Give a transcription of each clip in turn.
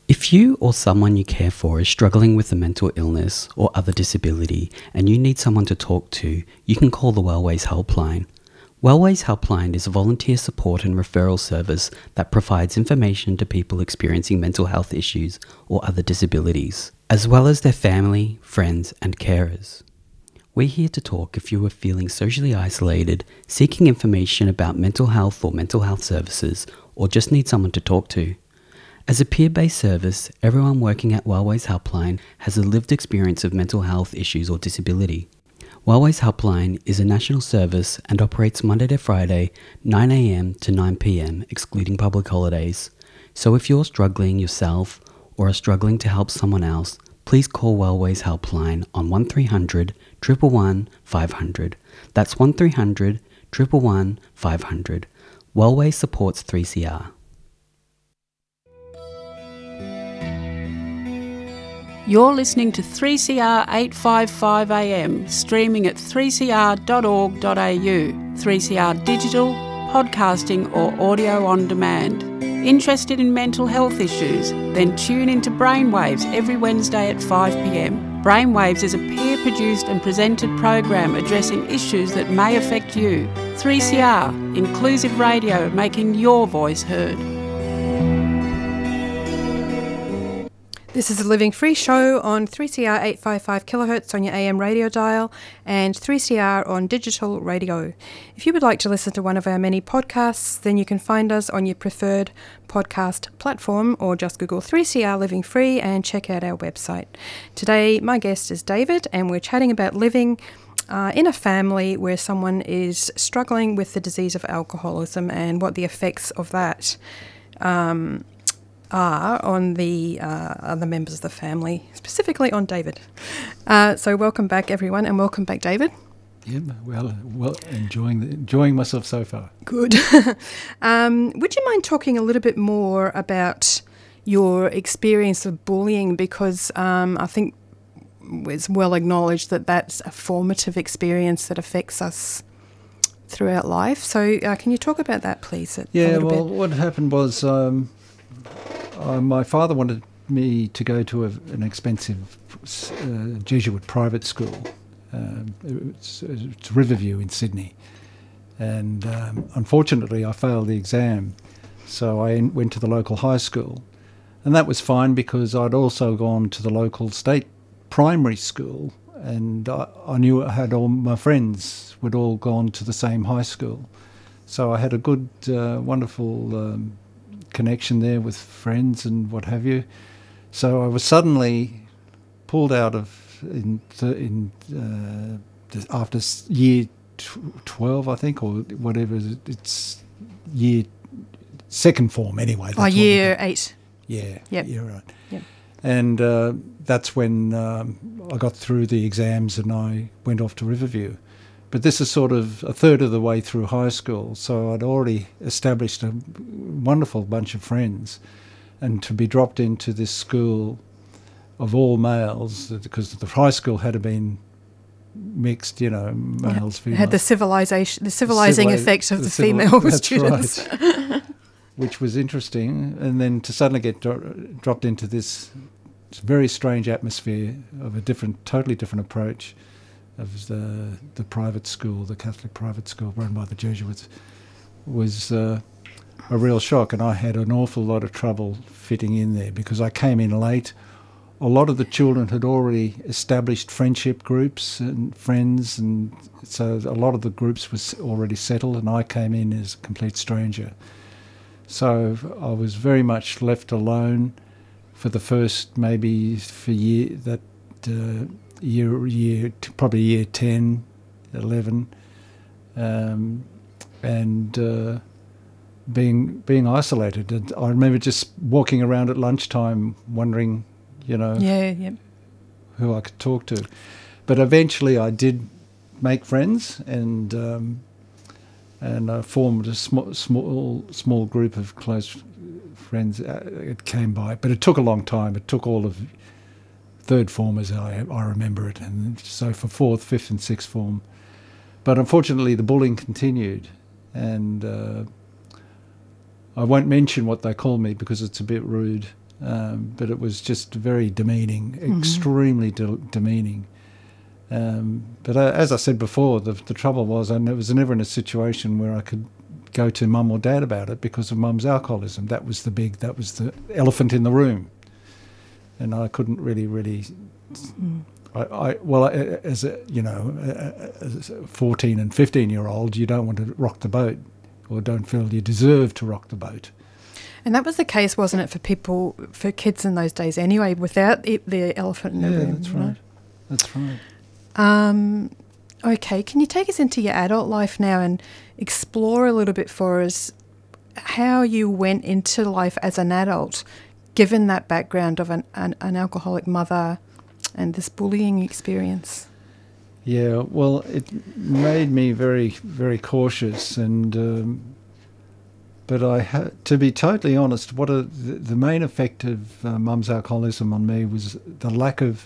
If you or someone you care for is struggling with a mental illness or other disability and you need someone to talk to, you can call the Wellways Helpline. Wellways Helpline is a volunteer support and referral service that provides information to people experiencing mental health issues or other disabilities, as well as their family, friends and carers. We're here to talk if you are feeling socially isolated, seeking information about mental health or mental health services, or just need someone to talk to. As a peer-based service, everyone working at Wellways Helpline has a lived experience of mental health issues or disability. Wellways Helpline is a national service and operates Monday to Friday, 9 a.m. to 9 p.m, excluding public holidays. So if you're struggling yourself or are struggling to help someone else, please call Wellways Helpline on 1300 111 500. That's 1300 111 500. Wellways supports 3CR. You're listening to 3CR 855 AM, streaming at 3cr.org.au, 3CR digital, podcasting or audio on demand. Interested in mental health issues? Then tune into Brainwaves every Wednesday at 5 p.m. Brainwaves is a peer-produced and presented program addressing issues that may affect you. 3CR, inclusive radio making your voice heard. This is the Living Free Show on 3CR 855 kHz on your AM radio dial and 3CR on digital radio. If you would like to listen to one of our many podcasts, then you can find us on your preferred podcast platform or just Google 3CR Living Free and check out our website. Today, my guest is David and we're chatting about living in a family where someone is struggling with the disease of alcoholism and what the effects of that are on the other members of the family, specifically on David. So welcome back, everyone, and welcome back, David. Yeah, well, enjoying myself so far. Good. Would you mind talking a little bit more about your experience of bullying? Because I think it's well acknowledged that that's a formative experience that affects us throughout life. So can you talk about that, please? What happened was my father wanted me to go to an expensive Jesuit private school. It's Riverview in Sydney. And unfortunately, I failed the exam. So I went to the local high school. And that was fine because I'd also gone to the local state primary school. And I knew I had all my friends would all gone to the same high school. So I had a good, wonderful connection there with friends and what have you. So I was suddenly pulled out of after year 12, I think, or whatever. It's year second form anyway. Year 8. Yeah. Yep. You're right. Yep. And that's when I got through the exams and I went off to Riverview. But this is sort of a third of the way through high school, so I'd already established a wonderful bunch of friends. And to be dropped into this school of all males, because the high school had been mixed, males, females. Had the civilizing effect of the female students. Right. Which was interesting. And then to suddenly get dropped into this very strange atmosphere of a totally different approach of the private school, the Catholic private school run by the Jesuits, was a real shock. And I had an awful lot of trouble fitting in there because I came in late. A lot of the children had already established friendship groups and friends, and so a lot of the groups was already settled, and I came in as a complete stranger. So I was very much left alone for the first probably year 10, 11, and being isolated. And I remember just walking around at lunchtime wondering, who I could talk to. But eventually I did make friends and I formed a small group of close friends. It came by, but it took a long time. It took all of third form as I remember it, and so for fourth, fifth and sixth form. But unfortunately the bullying continued, and I won't mention what they called me because it's a bit rude, but it was just very demeaning, extremely demeaning. But as I said before, the trouble was I was never in a situation where I could go to mum or dad about it because of mum's alcoholism. That was the elephant in the room, and I couldn't really. As a 14 and 15-year-old, you don't want to rock the boat, or don't feel you deserve to rock the boat. And that was the case, wasn't it, for kids in those days anyway, without the elephant in the room? Yeah, that's right. That's right. Okay, can you take us into your adult life now and explore a little bit for us how you went into life as an adult, given that background of an alcoholic mother and this bullying experience? Yeah, well, it made me very, very cautious, and but to be totally honest, the main effect of mum's alcoholism on me was the lack of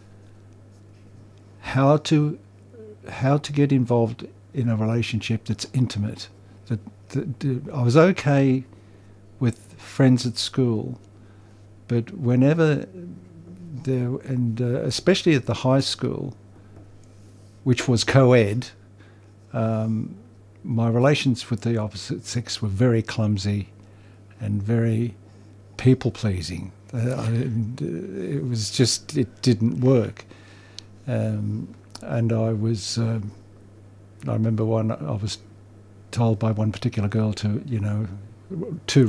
how to get involved in a relationship that's intimate. I was okay with friends at school, but whenever especially at the high school, which was co-ed, my relations with the opposite sex were very clumsy and very people-pleasing. It was just, it didn't work. And I was, I remember I was told by one particular girl to, two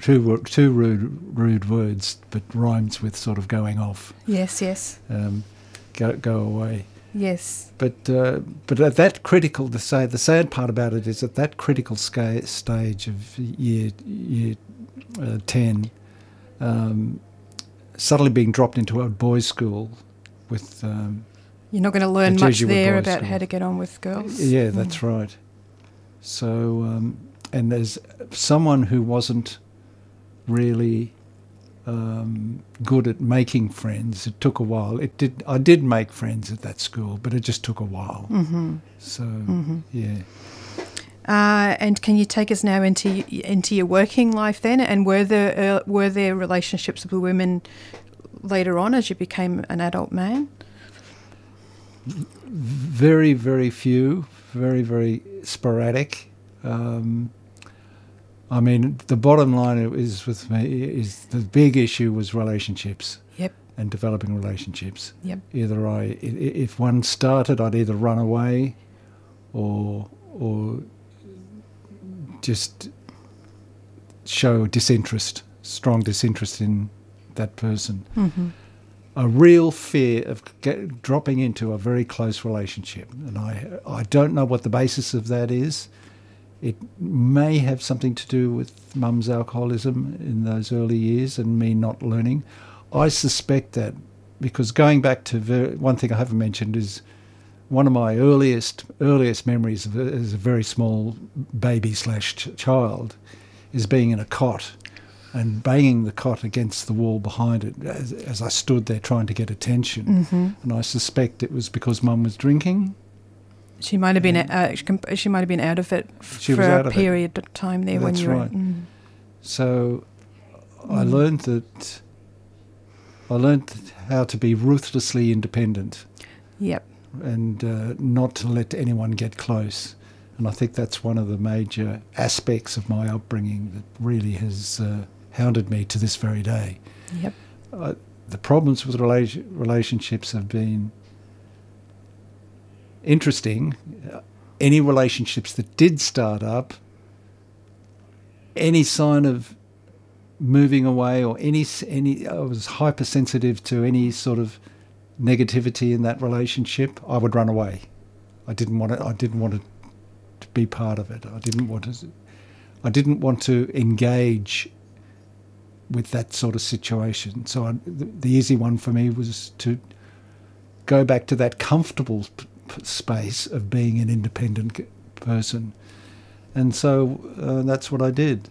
rude words, but rhymes with sort of going off. Yes. Go away. Yes. But at that critical, the sad part about it is at that critical stage of year 10, suddenly being dropped into a boys' school with. You're not going to learn much there about how to get on with girls. Yeah, that's right. So, and as someone who wasn't really good at making friends, it took a while. I did make friends at that school, but it just took a while. Mm-hmm. So, yeah. And can you take us now into your working life then? And were there relationships with women later on as you became an adult man? Very, very few. Very, very sporadic. I mean, the bottom line is with me is the big issue was relationships. Yep. And developing relationships. Yep. If one started, I'd either run away, or just show strong disinterest in that person. Mm-hmm. A real fear of dropping into a very close relationship, and I don't know what the basis of that is. It may have something to do with mum's alcoholism in those early years and me not learning. I suspect that because going back to one thing I haven't mentioned is one of my earliest memories as a very small baby / child is being in a cot and banging the cot against the wall behind it as I stood there trying to get attention. Mm-hmm. And I suspect it was because mum was drinking. She might have been out of it for a period of time there. That's when you were right. So I learned how to be ruthlessly independent. Yep. And not to let anyone get close. And I think that's one of the major aspects of my upbringing that really has hounded me to this very day. Yep. The problems with relationships have been interesting. Any relationships that did start up, any sign of moving away or any I was hypersensitive to any sort of negativity in that relationship, I would run away. I didn't want to be part of it. I didn't want to engage with that sort of situation. So the easy one for me was to go back to that comfortable space of being an independent person. And so that's what I did.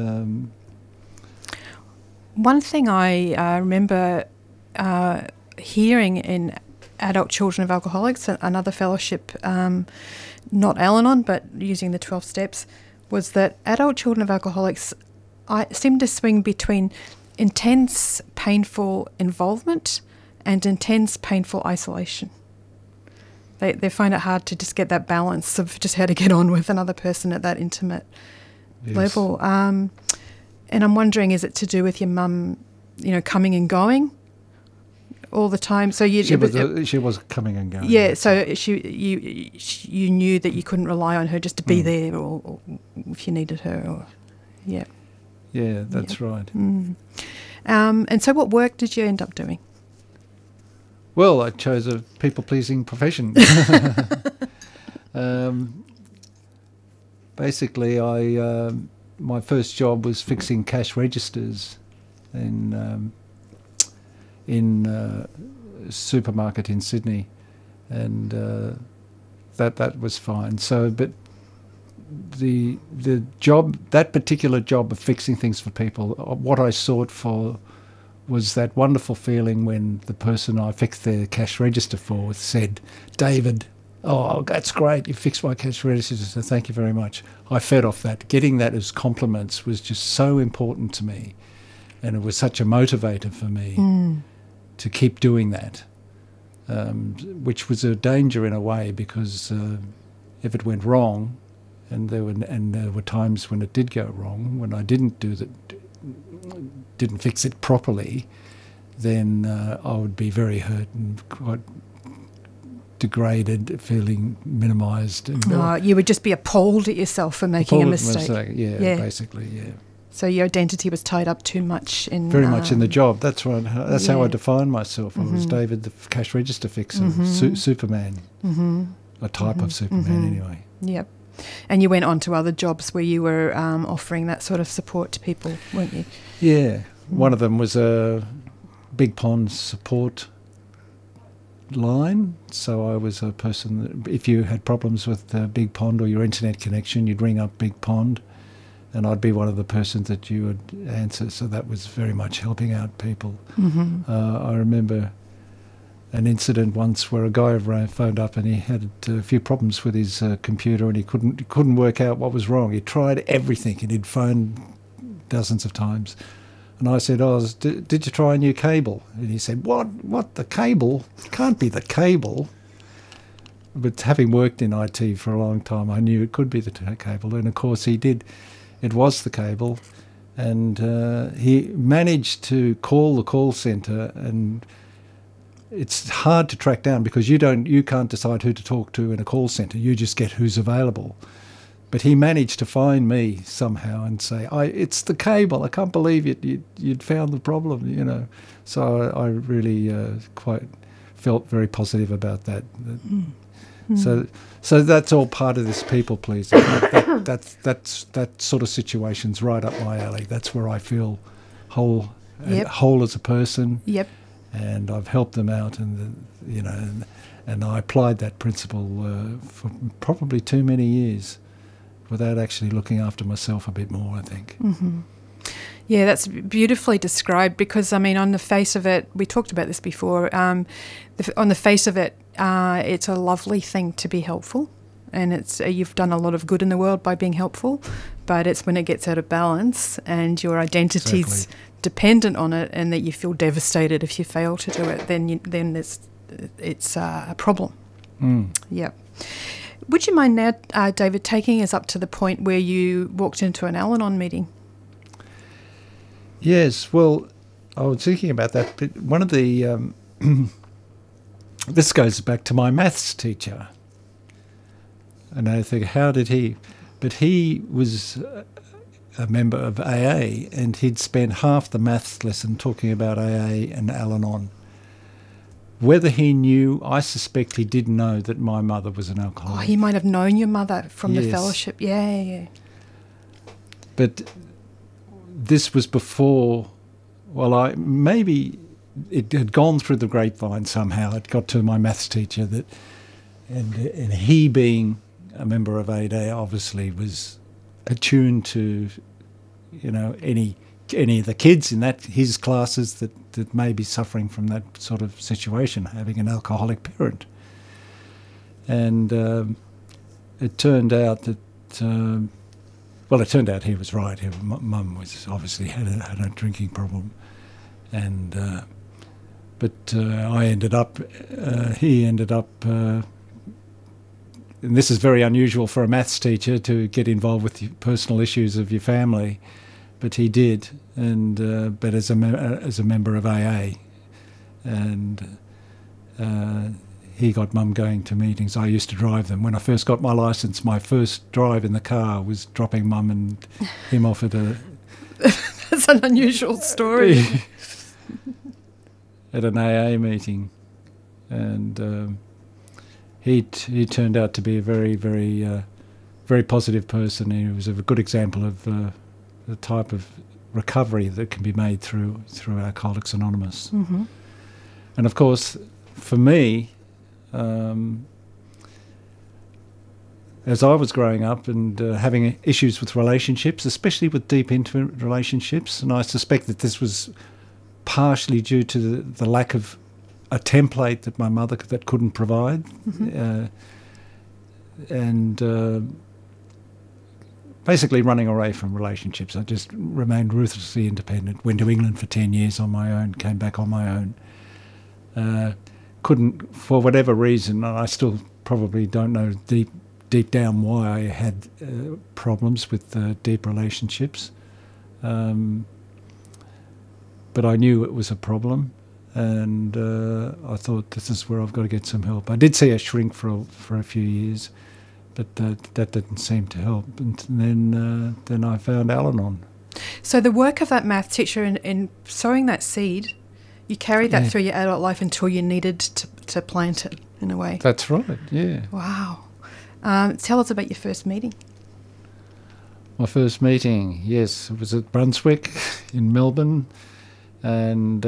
One thing I remember hearing in Adult Children of Alcoholics, another fellowship, not Al-Anon, but using the 12 steps, was that adult children of alcoholics seem to swing between intense, painful involvement and intense, painful isolation. They find it hard to just get that balance of just how to get on with another person at that intimate level. And I'm wondering, is it to do with your mum, coming and going all the time? So she was coming and going. Yeah, so you knew that you couldn't rely on her just to be there, or if you needed her, or yeah. Yeah, that's right. And so, what work did you end up doing? Well, I chose a people-pleasing profession. Basically, my first job was fixing cash registers in a supermarket in Sydney, and that was fine. So, but the job, that particular job of fixing things for people, what I sought for was that wonderful feeling when the person I fixed their cash register for said, "David, oh, that's great, you fixed my cash register, so thank you very much." I fed off that. Getting that as compliments was just so important to me, and it was such a motivator for me to keep doing that, which was a danger in a way, because if it went wrong, and there were times when it did go wrong, when I didn't fix it properly, then I would be very hurt and quite degraded, feeling minimised. You would just be appalled at yourself for making a mistake. Yeah, basically, yeah. So your identity was tied up too much in... Very much in the job. That's right. That's how I defined myself. I was David, the cash register fixer, Superman, a type of Superman anyway. Yep. And you went on to other jobs where you were offering that sort of support to people, weren't you? Yeah. One of them was a Big Pond support line. So I was a person that if you had problems with Big Pond or your internet connection, you'd ring up Big Pond, and I'd be one of the persons that you would answer. So that was very much helping out people. I remember an incident once where a guy phoned up and he had a few problems with his computer, and he couldn't work out what was wrong. He tried everything and he'd phoned dozens of times. And I said, did you try a new cable? And he said, what, the cable? It can't be the cable. But having worked in IT for a long time, I knew it could be the cable. And of course he did. It was the cable. And he managed to call the call centre, and it's hard to track down because you can't decide who to talk to in a call centre. You just get who's available. But he managed to find me somehow and say, "It's the cable. I can't believe you'd found the problem." So I really quite felt very positive about that. So that's all part of this people pleasing. That sort of situation's right up my alley. That's where I feel whole as a person. Yep. And I've helped them out, and I applied that principle for probably too many years, without actually looking after myself a bit more, I think. Yeah, that's beautifully described, because on the face of it, we talked about this before. On the face of it, it's a lovely thing to be helpful, and it's you've done a lot of good in the world by being helpful. But it's when it gets out of balance and your identity's dependent on it, and that you feel devastated if you fail to do it, then it's a problem. Yeah. Would you mind now, David, taking us up to the point where you walked into an Al-Anon meeting? Yes. Well, I was thinking about that. But one of the this goes back to my maths teacher, and I think, how did he? But he was a member of AA, and he'd spent half the maths lesson talking about AA and Al-Anon. Whether he knew, I suspect he didn't know that my mother was an alcoholic. He might have known your mother from the fellowship. Yeah. But this was before, maybe it had gone through the grapevine somehow. It got to my maths teacher and he, being a member of AA, obviously was attuned to, any of the kids in his classes that may be suffering from that sort of situation, having an alcoholic parent. And it turned out that, Well, it turned out he was right. Mum was obviously had a drinking problem, and but I ended up. He ended up. And this is very unusual for a maths teacher to get involved with the personal issues of your family, but he did, and but as a member of AA, and he got Mum going to meetings. I used to drive them. When I first got my licence, my first drive in the car was dropping Mum and him off at a... That's an unusual story. at an AA meeting. And he turned out to be a very, very, very positive person. He was a good example of the type of recovery that can be made through Alcoholics Anonymous. Mm-hmm. And of course, for me, as I was growing up and having issues with relationships, especially with deep intimate relationships, and I suspect that this was partially due to the lack of a template that my mother couldn't provide, Mm-hmm. and basically running away from relationships. I just remained ruthlessly independent, went to England for 10 years on my own, came back on my own. Couldn't, for whatever reason, and I still probably don't know deep down why I had problems with deep relationships. But I knew it was a problem, and I thought, this is where I've got to get some help. I did see a shrink for a few years, but that didn't seem to help. And then I found Al-Anon. So the work of that math teacher in sowing that seed, you carried that through your adult life until you needed to plant it, in a way. That's right, yeah. Wow. Tell us about your first meeting. My first meeting, yes, it was at Brunswick in Melbourne, and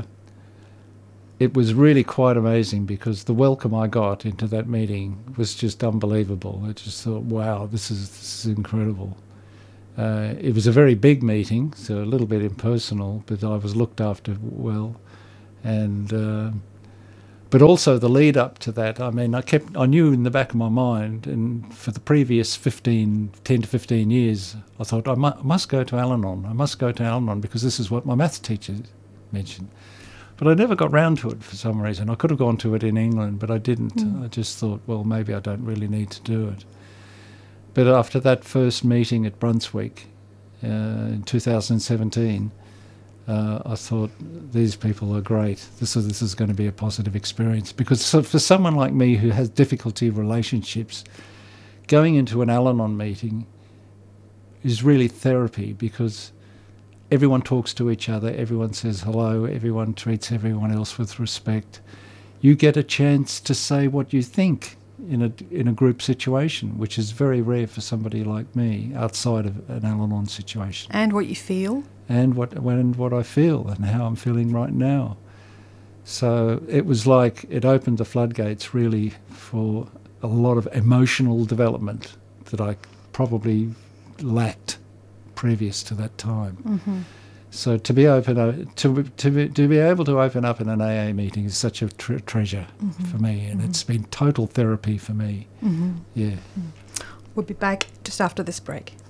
it was really quite amazing because the welcome I got into that meeting was just unbelievable. I just thought, wow, this is incredible. It was a very big meeting, so a little bit impersonal, but I was looked after well. And but also the lead up to that, I mean, I knew in the back of my mind, and for the previous 10 to 15 years, I thought I must go to Al-Anon. I must go to Al-Anon because this is what my maths teacher mentioned. But I never got round to it for some reason. I could have gone to it in England, but I didn't. I just thought, well, maybe I don't really need to do it. But after that first meeting at Brunswick in 2017, I thought, these people are great. This is going to be a positive experience. Because for someone like me who has difficulty in relationships, going into an Al-Anon meeting is really therapy, because everyone talks to each other, everyone says hello, everyone treats everyone else with respect. You get a chance to say what you think in a group situation, which is very rare for somebody like me outside of an Al-Anon situation. And what you feel. And what I feel and how I'm feeling right now. So it was like it opened the floodgates really for a lot of emotional development that I probably lacked previous to that time. Mm-hmm. So to be able to open up in an AA meeting is such a treasure for me, and it's been total therapy for me. Mm-hmm. Yeah. We'll be back just after this break.